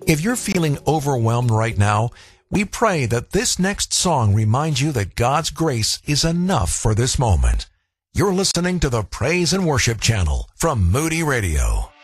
If you're feeling overwhelmed right now, we pray that this next song reminds you that God's grace is enough for this moment. You're listening to the Praise and Worship Channel from Moody Radio.